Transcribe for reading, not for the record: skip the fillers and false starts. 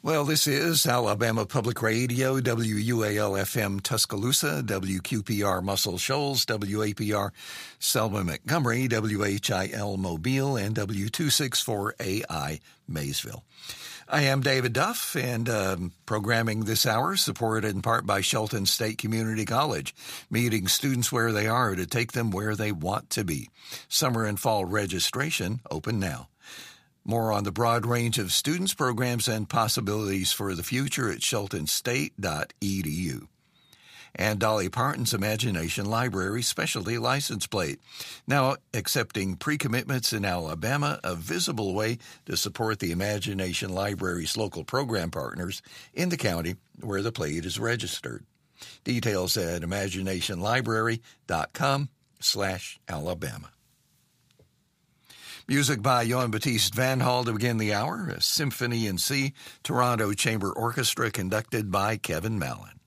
Well, this is Alabama Public Radio, WUAL-FM Tuscaloosa, WQPR Muscle Shoals, WAPR Selma Montgomery, WHIL Mobile, and W264AI Maysville. I am David Duff, and programming this hour supported in part by Shelton State Community College, meeting students where they are to take them where they want to be. Summer and fall registration open now. More on the broad range of students, programs, and possibilities for the future at sheltonstate.edu. And Dolly Parton's Imagination Library Specialty License Plate, now accepting pre-commitments in Alabama, a visible way to support the Imagination Library's local program partners in the county where the plate is registered. Details at imaginationlibrary.com/Alabama. Music by Johann Baptiste Van Hal to begin the hour, a Symphony in C, Toronto Chamber Orchestra conducted by Kevin Mallon.